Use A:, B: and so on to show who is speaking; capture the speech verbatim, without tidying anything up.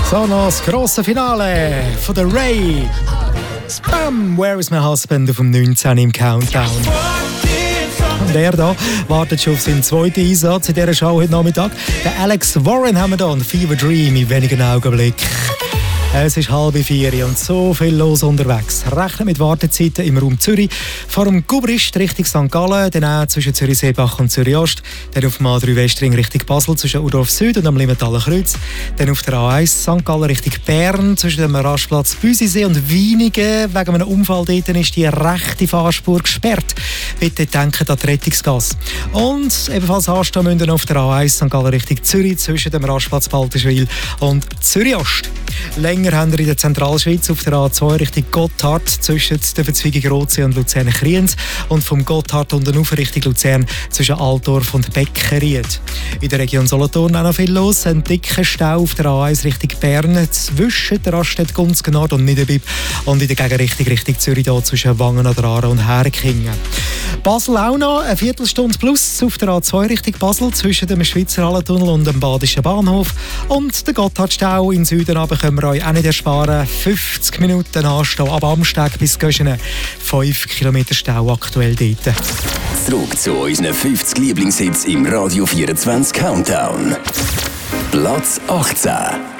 A: So, noch das grosse Finale von der Ray. Spam, Where is my husband auf dem neunzehn im Countdown. Und er da wartet schon auf seinen zweiten Einsatz in dieser Show heute Nachmittag. Der Alex Warren haben wir da, Fever Dream in wenigen Augenblicken. Es ist halb vier und so viel los unterwegs. Rechnen mit Wartezeiten im Raum Zürich. Vor dem Gubrist Richtung Sankt Gallen, dann auch zwischen Zürich-Seebach und Zürich-Ost. Dann auf dem A drei Westring Richtung Basel zwischen Urdorf Süd und am Limmentaler Kreuz. Dann auf der A eins Sankt Gallen Richtung Bern zwischen dem Rastplatz Büsisee und Wienigen. Wegen einem Unfall dort ist die rechte Fahrspur gesperrt. Bitte denken an die Rettungsgasse. Und ebenfalls anstehen müssen auf der A eins Sankt Gallen Richtung Zürich zwischen dem Rastplatz Balterschwil und Zürich-Ost. Länger haben wir in der Zentralschweiz auf der A zwei Richtung Gotthard zwischen der Verzweigung Rotsee und Luzern-Kriens und vom Gotthard unten auf Richtung Luzern zwischen Altdorf und Beckeried. In der Region Solothurn auch noch viel los. Ein dicker Stau auf der A eins Richtung Bern zwischen der Raststätte Gunzgenort und Niederbipp und in der Gegenrichtung Richtung Zürich da zwischen Wangen an der Aare und Herkingen. Basel auch noch, eine Viertelstunde plus auf der A zwei Richtung Basel zwischen dem Schweizer Hallentunnel und dem Badischen Bahnhof. Und der Gotthardstau im Süden aber können wir euch auch nicht ersparen. fünfzig Minuten anstehen, ab Amsteg bis Göschenen. fünf Kilometer Stau aktuell dort.
B: Zurück zu unseren fünfzig Lieblingshits im Radio vierundzwanzig Countdown. Platz achtzehn.